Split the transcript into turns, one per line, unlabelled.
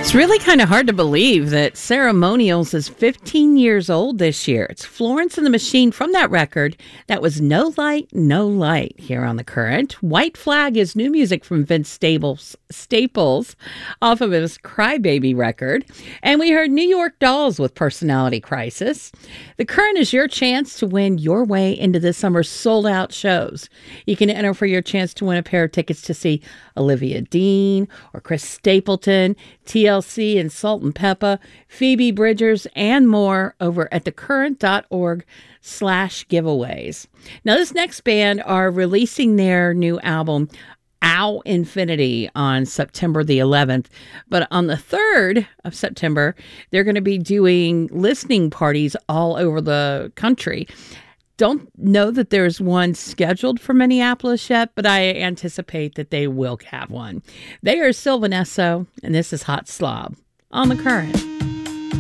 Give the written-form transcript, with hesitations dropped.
It's really kind of hard to believe that Ceremonials is 15 years old this year. It's Florence and the Machine from that record. That was No Light, No Light here on The Current. White Flag is new music from Vince Staples off of his Crybaby record. And we heard New York Dolls with Personality Crisis. The Current is your chance to win your way into this summer's sold-out shows. You can enter for your chance to win a pair of tickets to see Olivia Dean or Chris Stapleton, TLC and Salt and Peppa, Phoebe Bridgers, and more over at thecurrent.org/giveaways. Now, this next band are releasing their new album, Ow Infinity, on September the 11th. But on the 3rd of September, they're going to be doing listening parties all over the country. Don't know that there's one scheduled for Minneapolis yet, but I anticipate that they will have one. They are Sylvanesso, and this is Hot Slob on The Current.